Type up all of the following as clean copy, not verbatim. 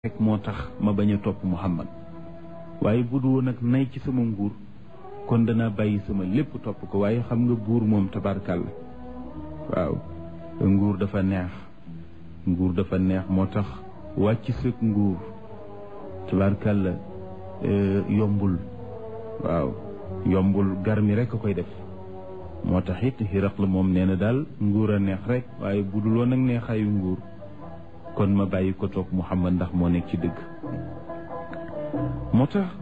rek moo tax ma bañ a topp Muhammad waaye bu du woon nag nay ci sama nguur kon danaa bàyyi sama lépp topp ko waaye xam nga buur moom tabarkàlla waaw nguur dafa neex moo tax wàcc sëg nguur tabarkàlla yombul waaw yombul garmi rek a koy def moo tax it Hiraql moom nee na daal nguur a neex rek waaye bu dul woon ak neexaayu nguur kon ma bàyyi ko toog Muhammad ndax moo nekk ci dëgg moo tax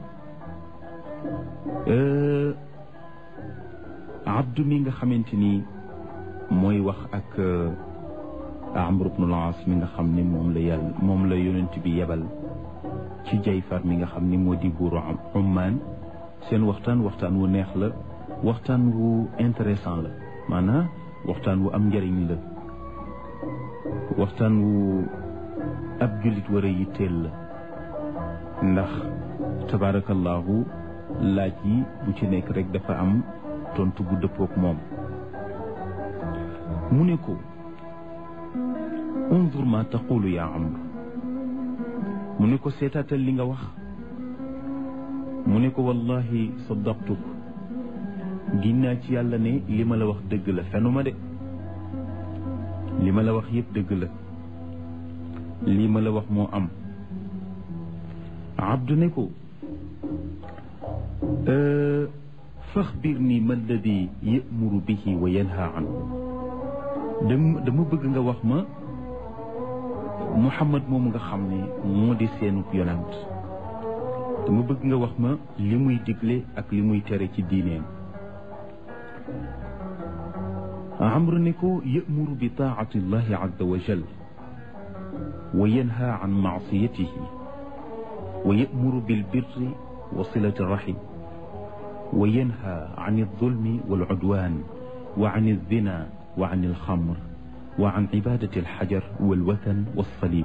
Abdu mi nga xamante ni mooy wax ak Amr ibn al-As mi nga xam ni moom la yonent bi yebal ci Jayfar mi nga xam ni moo di buuru Ummaan seen waxtaan wu neex la waxtaan wu intéressant la maanaam waxtaan wu am njëriñ la waxtaan wu ab jullit war a yitteel la ndax tabaarakallaahu laaj yi bu ci nekk rek dafa am tontu bu dëppook moom mu ne ko unzur ma taqulu ya Amr mu ne ko seetaatal li nga wax mu ne ko wallahi saddaqtuk ginnaa ci yàlla ne li ma la wax dëgg la fenuma de li ma la wax yëpp dëgg la lii ma la wax moo am Abdu ne ko faxbirni ma alladi yamuru bihi wa yanha anhu dama bëgg nga wax ma Muhammad moomu nga xam ne moo di seenub yonant dama bëgg nga wax ma li muy digle ak li muy tere ci diineem Amr ne ko yamuru bi taati llahi azza wa jal wa yanha an maasiyatihi wa yamuru bilbirri wa silati rahim wa yanha an aldulmi waludwan wa an alzina wa an alxamr wa an cibadati alxajar walwathan walsalib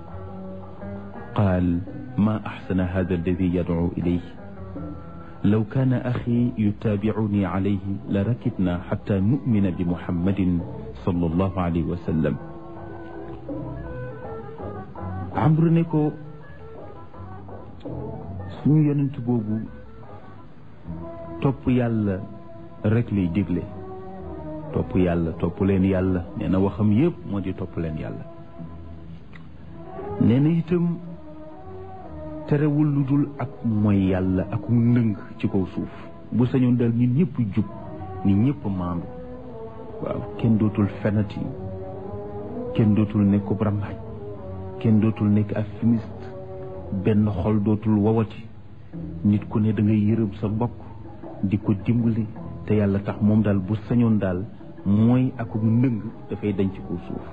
qaal ma axsana hada alladi yadcu ilayh law kaana axi yutaabicuuni calayhi la rakibna xata numina bi muhammadin sallallahu alayhi wa sallam Amr ne ko suñu yonent boobu topp yàlla rek lay digle topp yàlla topp leen yàlla nee na waxam yépp moo di topp leen yàlla nee na itam terewul lu dul ak mooy yàlla ak ndëng ci kaw suuf bu sañoon dal nit ñëpp jub nit ñëpp maandu waaw kenn dootul fenati kenn dootul nekk ko rambaaj kenn dootul nekk ak fumiste benn xol dootul wawati nit ku ne da ngay yërëm sa mbokk di ko dimbali te yàlla tax moom daal bu sañoon daal mooy ak ndëng dafay dañ ci kaw suuf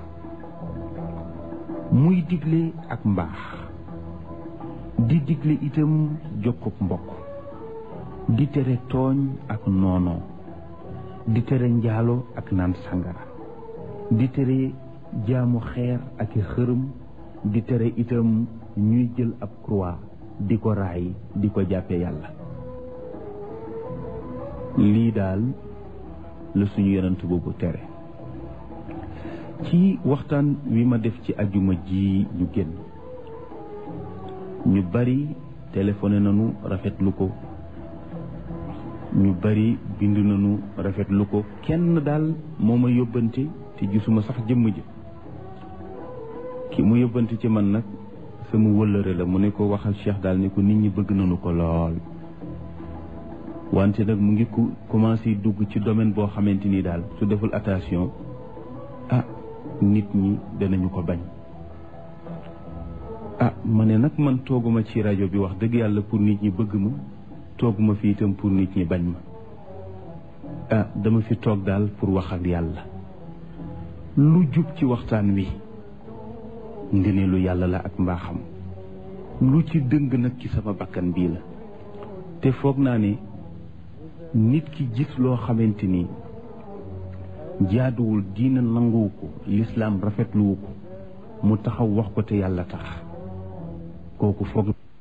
muy digle ak mbaax di digle itam jokkub mbokk di tere tooñ ak noonoo di tere njaalo ak naan sangara di tere jaamu xeer ak i xërëm di tere itam ñuy jël ab croix di ko raay di ko jàppe yàlla lii daal la suñu yonent boobu tere ci waxtaan wi ma def ci ajuma ji ñu génn ñu bari téléphoné nañu rafetlu ko ñu bari bind nañu rafetlu ko kenn daal moo ma yóbbante te gisuma sax jëmm ji ki mu yóbbante ci man nag sama wëllëre la mu ne ko waxal Cheikh daal ne ko nit ñi bëgg nañu ko lool wante nag mu ngi commencé dugg ci domaine boo xamante ni daal su deful attention nit ñi danañu ko bañ ma ne nag man tooguma ci rajo bi wax dëgg yàlla pour nit ñi bëgg ma tooguma fi itam pour nit ñi bañ ma dama fi toog daal pour wax ak yàlla lu jub ci waxtaan wi ngëneelu yàlla la ak mbaaxam lu ci dëng nag ci sama bakkan bii la te foog naa ne nit ki gis loo xamante ni jaaduwul diina nanguwu ko lislaam rafetluwu ko mu taxaw wax ko te yàlla tax kooku foog